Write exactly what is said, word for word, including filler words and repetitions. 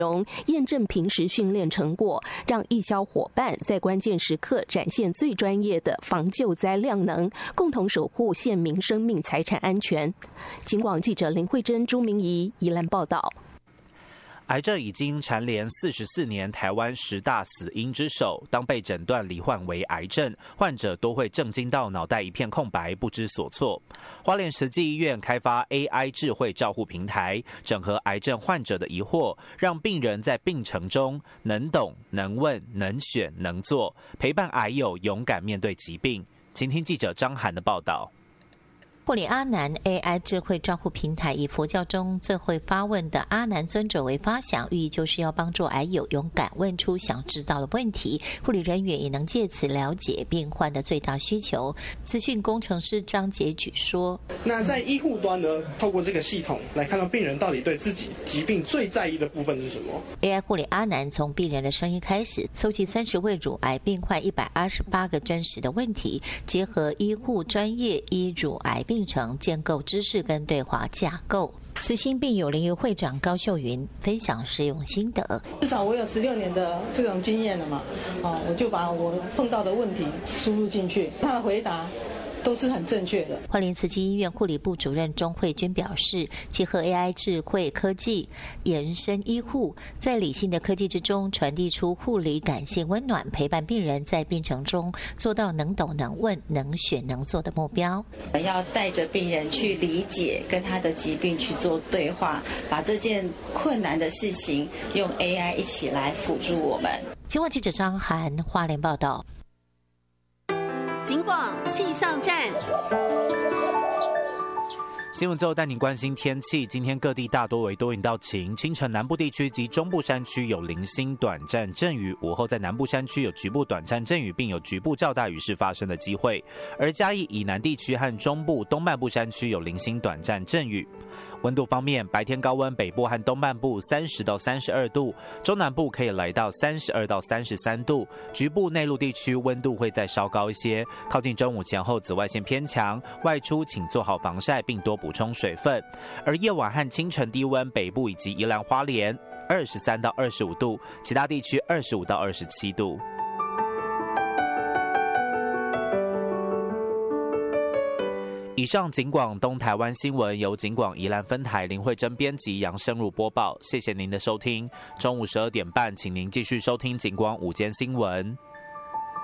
验证平时训练成果，让义消伙伴在关键时刻展现最专业的防救灾量能，共同守护县民生命财产安全。警广记者林慧珍、朱明仪宜兰报道。 癌症已经蝉联四十四年台湾十大死因之首。当被诊断罹患为癌症，患者都会震惊到脑袋一片空白，不知所措。花莲慈济医院开发 A I 智慧照护平台，整合癌症患者的疑惑，让病人在病程中能懂、能问、能选、能做，陪伴癌友勇敢面对疾病。请听记者张涵的报道。 护理阿南 A I 智慧照护平台以佛教中最会发问的阿南尊者为发想，寓意就是要帮助癌友勇敢问出想知道的问题，护理人员也能借此了解病患的最大需求。资讯工程师张杰举说：“ 那在医护端呢，透过这个系统来看到病人到底对自己疾病最在意的部分是什么。 A I 护理阿南从病人的声音开始，搜集三十位乳癌病患一百二十八个真实的问题，结合医护专业医乳癌病程建构知识跟对话架构。慈心病友联谊会长高秀云分享实用心得： 至少我有十六年的这种经验了嘛，哦，我就把我碰到的问题输入进去，他的回答都是很正确的。 花莲慈济医院护理部主任钟慧君表示，结合 A I 智慧科技，延伸医护，在理性的科技之中传递出护理感性温暖，陪伴病人在病程中做到能懂能问能选能做的目标。 要带着病人去理解，跟他的疾病去做对话，把这件困难的事情用 A I 一起来辅助我们。 警广记者张涵花莲报道。 警广气象站。 新闻最后带您关心天气，今天各地大多为多云到晴，清晨南部地区及中部山区有零星短暂阵雨，午后在南部山区有局部短暂阵雨，并有局部较大雨势发生的机会。而嘉义以南地区和中部东半部山区有零星短暂阵雨。温度方面，白天高温北部和东半部三十到三十二度，中南部可以来到三十二到三十三度，局部内陆地区温度会再稍高一些。靠近中午前后紫外线偏强，外出请做好防晒并多补充水分。而夜晚和清晨低温，北部以及宜兰花莲二十三到二十五度，其他地区二十五到二十七度。以上警广东台湾新闻由警广宜兰分台林慧珍编辑，杨生如播报。谢谢您的收听。中午十二点半，请您继续收听警广午间新闻。